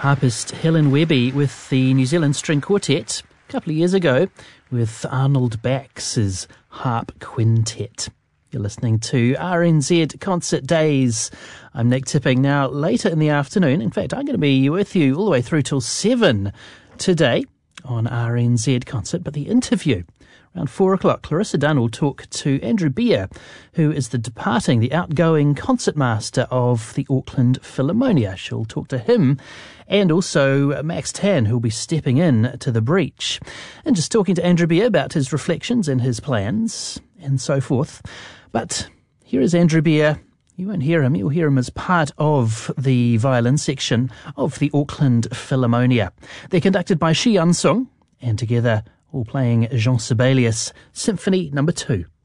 Harpist Helen Webby with the New Zealand String Quartet a couple of years ago with Arnold Bax's Harp Quintet. You're listening to RNZ Concert Days. I'm Nick Tipping. Now, later in the afternoon, in fact, I'm going to be with you all the way through till 7 today on RNZ Concert, but the interview around 4 o'clock, Clarissa Dunn will talk to Andrew Beer, who is the outgoing concertmaster of the Auckland Philharmonia. She'll talk to him and also Max Tan, who'll be stepping in to the breach. And just talking to Andrew Beer about his reflections and his plans and so forth. But here is Andrew Beer. You won't hear him. You'll hear him as part of the violin section of the Auckland Philharmonia. They're conducted by Shi Yun Sung, and together all playing Jean Sibelius Symphony No. 2.